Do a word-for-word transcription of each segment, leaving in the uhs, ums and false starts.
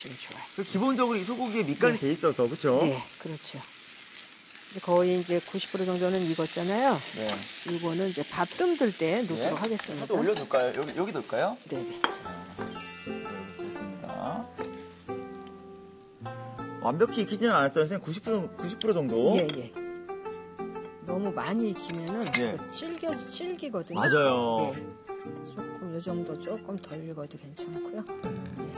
좋아요. 기본적으로 이 소고기에 밑간이 네. 돼 있어서 그렇죠? 네, 그렇죠. 거의 이제 구십 퍼센트 정도는 익었잖아요. 네. 이거는 이제 밥 뜸들 때 넣도록 네. 하겠습니다. 또 올려둘까요? 여기 여기 넣을까요? 네네. 됐습니다. 완벽히 익히지는 않았어요. 선생님 구십 퍼센트 구십 퍼센트 정도. 예 예. 너무 많이 익히면은 네. 질겨 질기거든요. 맞아요. 네. 조금 이 정도 조금 덜 익어도 괜찮고요. 네.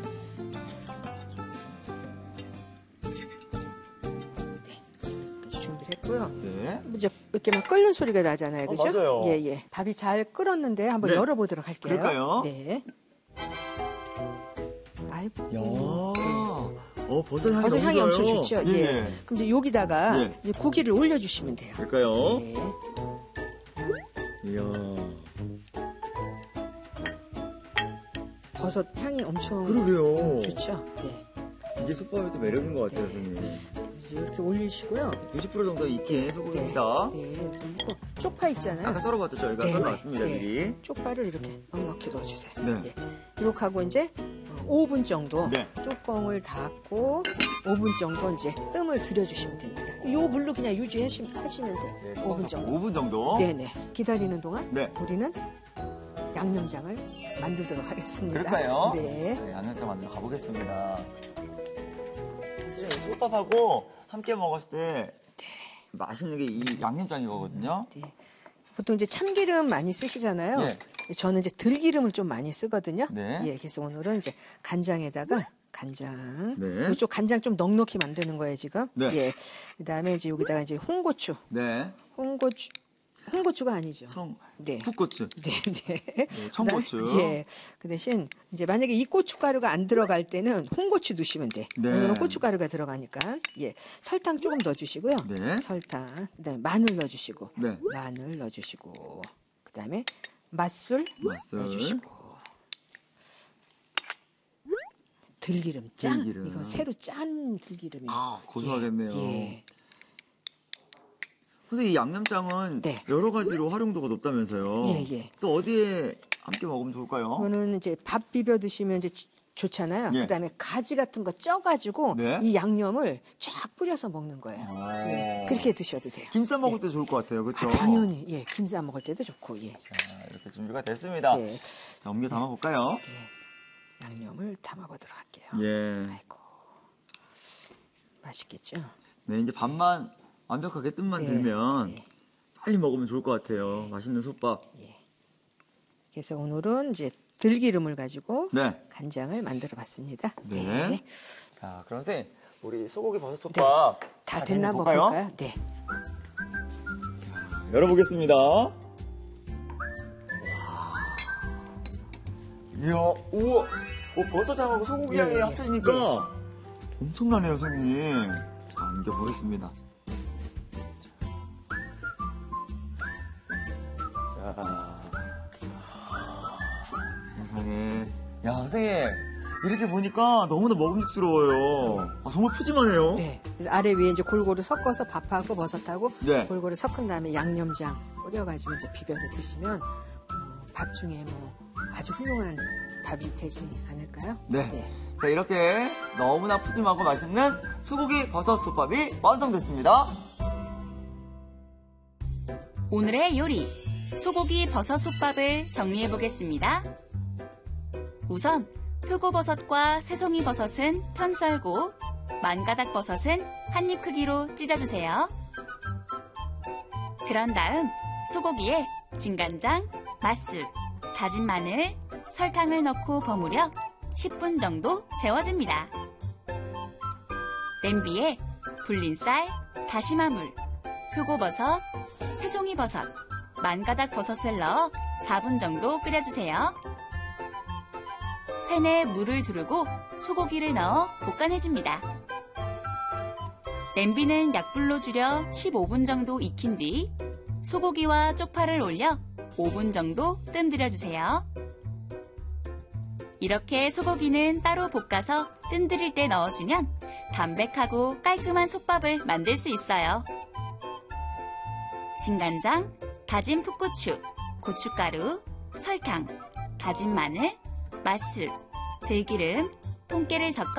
했고요. 네. 이제 이렇게 막 끓는 소리가 나잖아요, 그죠? 어, 맞아요. 예, 예. 밥이 잘 끓었는데 한번 네. 열어보도록 할게요. 그럴까요? 네. 아이고. 야, 어 버섯 향이 버섯 너무 향이 좋아요. 엄청 좋죠. 네. 예. 그럼 이제 여기다가 네. 이제 고기를 올려주시면 돼요. 그럴까요? 네. 이야. 버섯 향이 엄청 그러게요. 좋죠. 네. 이게 솥밥의 또 매력인 것 같아요, 네. 선생님. 이렇게 올리시고요. 구십 퍼센트 정도 익힌 소고기입니다. 네. 네. 그리고 쪽파 있잖아요. 아까 썰어봤죠, 저희가 네. 썰어놨습니다, 네. 미리. 쪽파를 이렇게 넉넉히 넣어주세요. 네. 예. 이렇게 하고 이제 오 분 정도 네. 뚜껑을 닫고 오 분 정도 이제 뜸을 들여주시면 됩니다. 요 물로 그냥 유지하시면 돼요. 네, 오 분 정도. 오 분 정도. 네네. 기다리는 동안 네. 우리는 양념장을 만들도록 하겠습니다. 그럴까요? 네. 네, 양념장 만들어 가보겠습니다. 사실 이 솥밥하고 함께 먹었을 때 네. 맛있는 게 이 양념장이거든요. 네. 보통 이제 참기름 많이 쓰시잖아요. 네. 저는 이제 들기름을 좀 많이 쓰거든요. 네. 예, 그래서 오늘은 이제 간장에다가 간장. 네. 이쪽 간장 좀 넉넉히 만드는 거예요, 지금. 네. 예. 그다음에 이제 여기다가 이제 홍고추. 네. 홍고추. 홍고추가 아니죠. 청, 네. 풋고추. 네, 네. 네, 청고추. 그다음, 예. 그 대신 이제 만약에 이 고춧가루가 안 들어갈 때는 홍고추 넣으시면 돼. 네. 오늘은 고춧가루가 들어가니까. 예. 설탕 조금 넣어주시고요. 네. 설탕. 그다음에 마늘 넣어주시고. 네. 마늘 넣어주시고. 그다음에 맛술, 맛술. 넣어주시고. 들기름 짠. 들기름. 이거 새로 짠 들기름이에요. 아, 고소하겠네요. 예. 예. 선생님, 이 양념장은 네. 여러 가지로 활용도가 높다면서요. 예, 예. 또 어디에 함께 먹으면 좋을까요? 이거는 이제 밥 비벼 드시면 이제 좋잖아요. 예. 그다음에 가지 같은 거 쪄가지고 네. 이 양념을 쫙 뿌려서 먹는 거예요. 오. 예. 그렇게 드셔도 돼요. 김 싸 먹을 예. 때 좋을 것 같아요. 그렇죠? 아, 당연히 예, 김 싸 먹을 때도 좋고 예. 자, 이렇게 준비가 됐습니다. 네. 자, 옮겨 담아 볼까요? 예. 양념을 담아보도록 할게요. 예. 아이고 맛있겠죠. 네, 이제 밥만 완벽하게 뜸만 네. 들면 네. 빨리 먹으면 좋을 것 같아요. 맛있는 솥밥. 예. 그래서 오늘은 이제 들기름을 가지고 네. 간장을 만들어봤습니다. 네. 자, 그럼 선생님, 우리 소고기 버섯 솥밥 네. 다 됐나 한번 볼까요? 네. 자, 열어보겠습니다. 와. 이야, 우와. 어, 버섯향하고 소고기 향이 네, 네, 합쳐지니까 네. 엄청나네요, 선생님. 자, 옮겨보겠습니다. 자. 세상에. 야, 선생님. 이렇게 보니까 너무나 먹음직스러워요. 아, 정말 푸짐하네요. 네. 그래서 아래 위에 이제 골고루 섞어서 밥하고 버섯하고 네. 골고루 섞은 다음에 양념장 뿌려가지고 이제 비벼서 드시면 어, 밥 중에 뭐 아주 훌륭한 밥이 되지 않을까요? 네. 네. 자, 이렇게 너무나 푸짐하고 맛있는 소고기 버섯 솥밥이 완성됐습니다. 오늘의 요리, 소고기 버섯 솥밥을 정리해 보겠습니다. 우선 표고버섯과 새송이 버섯은 편 썰고 만가닥 버섯은 한입 크기로 찢어주세요. 그런 다음 소고기에 진간장, 맛술, 다진 마늘, 설탕을 넣고 버무려 십 분 정도 재워줍니다. 냄비에 불린 쌀, 다시마물, 표고버섯, 새송이버섯, 만가닥 버섯을 넣어 사 분 정도 끓여주세요. 팬에 물을 두르고 소고기를 넣어 볶아내줍니다. 냄비는 약불로 줄여 십오 분 정도 익힌 뒤 소고기와 쪽파를 올려 오 분 정도 뜸 들여주세요. 이렇게 소고기는 따로 볶아서 뜸 들일 때 넣어주면 담백하고 깔끔한 솥밥을 만들 수 있어요. 진간장, 다진 풋고추, 고춧가루, 설탕, 다진 마늘, 맛술, 들기름, 통깨를 섞어